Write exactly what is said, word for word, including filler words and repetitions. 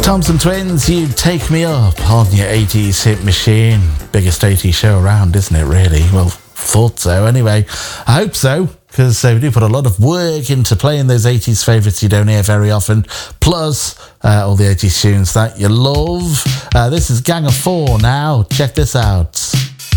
Thompson Twins, You Take Me Up on your eighties hit machine. Biggest eighties show around, isn't it, really? Well, thought so anyway. I hope so, because uh, we do put a lot of work into playing those eighties favourites you don't hear very often, plus uh, all the eighties tunes that you love. Uh, this is Gang of Four now. Check this out.